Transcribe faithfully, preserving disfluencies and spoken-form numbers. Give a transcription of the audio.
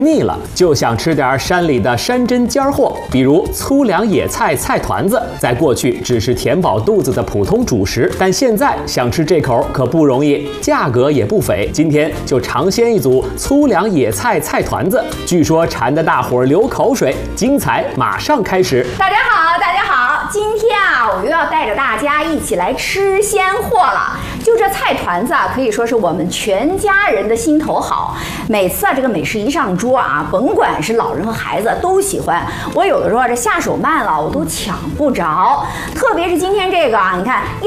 腻了就想吃点山里的山珍尖货，比如粗粮野菜菜团子，在过去只是填饱肚子的普通主食，但现在想吃这口可不容易，价格也不菲。今天就尝鲜一组粗粮野菜菜团子，据说馋得大伙儿流口水，精彩马上开始。 大家好，大家好，今天啊，我又要带着大家一起来吃鲜货了。就这菜团子啊，可以说是我们全家人的心头好。每次啊，这个美食一上桌啊，甭管是老人和孩子都喜欢。我有的时候这下手慢了，我都抢不着。特别是今天这个啊，你看一